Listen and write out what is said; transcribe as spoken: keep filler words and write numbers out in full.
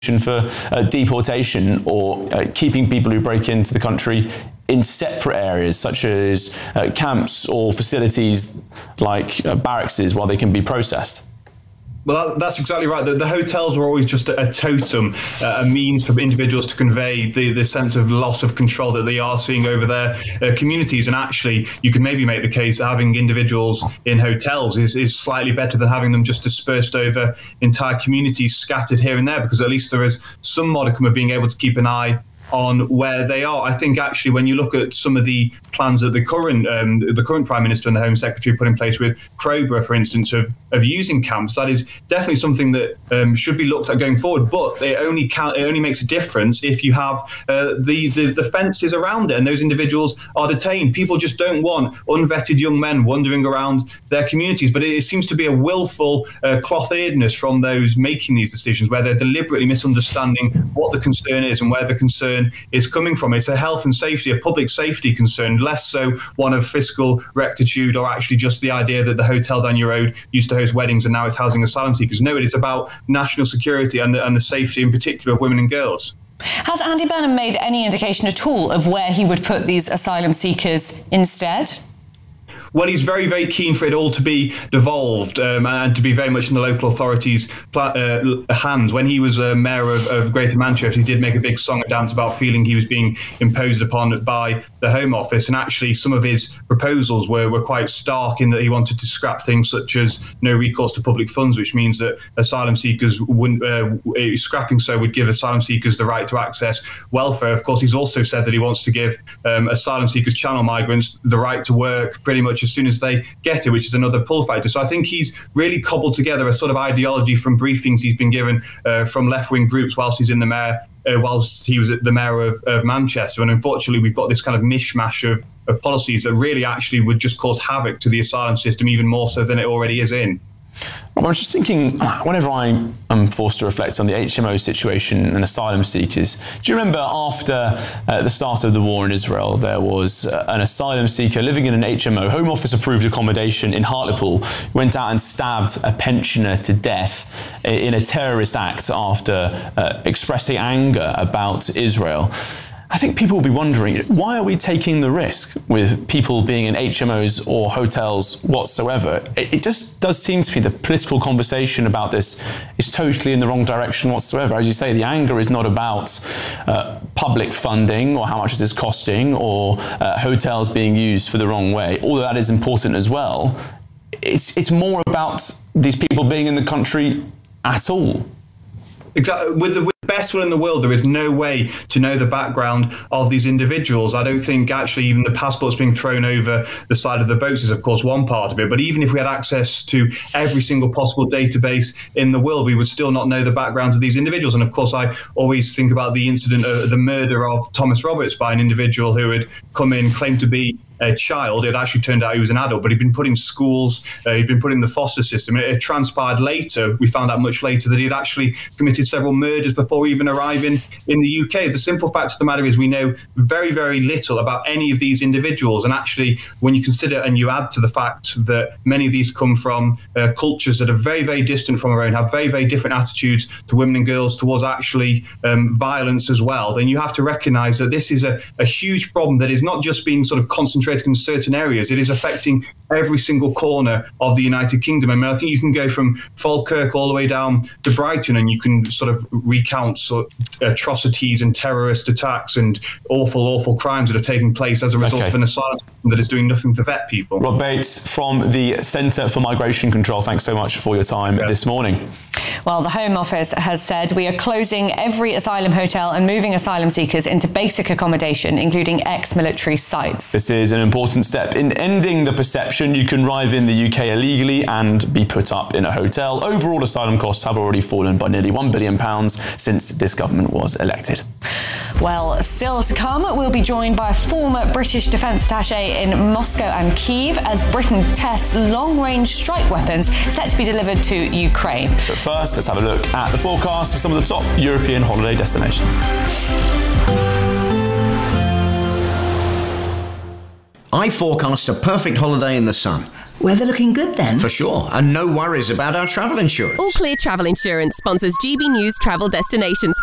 for uh, deportation or uh, keeping people who break into the country in separate areas such as uh, camps or facilities like uh, barracks while they can be processed. Well, that, that's exactly right. The, the hotels were always just a, a totem, uh, a means for individuals to convey the, the sense of loss of control that they are seeing over their uh, communities. And actually, you can maybe make the case that having individuals in hotels is, is slightly better than having them just dispersed over entire communities scattered here and there, because at least there is some modicum of being able to keep an eye on where they are. I think actually when you look at some of the plans that the current um, the current Prime Minister and the Home Secretary put in place with Crowborough, for instance, of, of using camps, that is definitely something that um, should be looked at going forward. But it only can, it only makes a difference if you have uh, the, the, the fences around it and those individuals are detained. People just don't want unvetted young men wandering around their communities. But it, it seems to be a willful uh, cloth-earedness from those making these decisions, where they're deliberately misunderstanding what the concern is and where the concern is coming from. It's a health and safety, a public safety concern, less so one of fiscal rectitude or actually just the idea that the hotel down your road used to host weddings and now it's housing asylum seekers. No, it is about national security and the, and the safety in particular of women and girls. Has Andy Burnham made any indication at all of where he would put these asylum seekers instead? Well, he's very, very keen for it all to be devolved um, and to be very much in the local authorities' uh, hands. When he was uh, mayor of, of Greater Manchester, he did make a big song and dance about feeling he was being imposed upon by the Home Office. And actually, some of his proposals were, were quite stark in that he wanted to scrap things such as no recourse to public funds, which means that asylum seekers wouldn't, uh, scrapping so would give asylum seekers the right to access welfare. Of course, he's also said that he wants to give um, asylum seekers, channel migrants, the right to work pretty much as soon as they get it, which is another pull factor. So I think he's really cobbled together a sort of ideology from briefings he's been given uh, from left-wing groups whilst he's in the mayor, uh, whilst he was at the mayor of, of Manchester. And unfortunately, we've got this kind of mishmash of, of policies that really actually would just cause havoc to the asylum system, even more so than it already is in. I was just thinking, whenever I am forced to reflect on the H M O situation and asylum seekers, do you remember after uh, the start of the war in Israel, there was uh, an asylum seeker living in an H M O, Home Office approved accommodation in Hartlepool, who went out and stabbed a pensioner to death in a terrorist act after uh, expressing anger about Israel. I think people will be wondering, why are we taking the risk with people being in H M Os or hotels whatsoever? It, it just does seem to me the political conversation about this is totally in the wrong direction whatsoever. As you say, the anger is not about uh, public funding or how much is this costing or uh, hotels being used for the wrong way, although that is important as well. It's, it's more about these people being in the country at all. Exactly. With the, with the best will in the world, there is no way to know the background of these individuals. I don't think actually even the passports being thrown over the side of the boats is, of course, one part of it. But even if we had access to every single possible database in the world, we would still not know the backgrounds of these individuals. And of course, I always think about the incident of the murder of Thomas Roberts by an individual who had come in, claimed to be a child. It actually turned out he was an adult, but he'd been put in schools, uh, he'd been put in the foster system. It, it transpired later, we found out much later, that he'd actually committed several murders before even arriving in the U K. The simple fact of the matter is we know very, very little about any of these individuals. And actually, when you consider and you add to the fact that many of these come from uh, cultures that are very, very distant from our own, have very, very different attitudes to women and girls, towards actually um, violence as well, then you have to recognise that this is a, a huge problem that is not just being sort of concentrated in certain areas. It is affecting every single corner of the United Kingdom. I mean, I think you can go from Falkirk all the way down to Brighton and you can sort of recount sort of atrocities and terrorist attacks and awful, awful crimes that have taken place as a result okay. of an asylum system that is doing nothing to vet people. Rob Bates from the Centre for Migration Control, thanks so much for your time yeah. this morning. Well, the Home Office has said we are closing every asylum hotel and moving asylum seekers into basic accommodation, including ex-military sites. This is an important step in ending the perception you can arrive in the U K illegally and be put up in a hotel. Overall, asylum costs have already fallen by nearly one billion pounds since this government was elected. Well, still to come, we'll be joined by a former British defence attaché in Moscow and Kyiv as Britain tests long-range strike weapons set to be delivered to Ukraine. But first, let's have a look at the forecast for some of the top European holiday destinations. I forecast a perfect holiday in the sun. Weather looking good then? For sure, and no worries about our travel insurance. All Clear Travel Insurance sponsors G B News Travel Destinations